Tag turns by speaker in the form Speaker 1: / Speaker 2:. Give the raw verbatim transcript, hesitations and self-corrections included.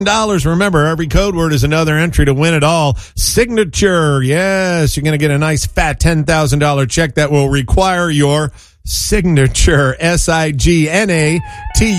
Speaker 1: dollars. Remember, every code word is another entry to win it all. Signature. Yes, you're going to get a nice fat ten thousand dollars check that will require your signature. S I G N A T